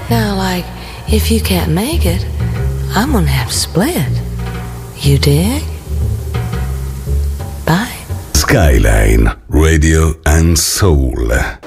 Now, like, if you can't make it, I'm gonna have to split. You dig? Bye. Skyline Radio and Soul.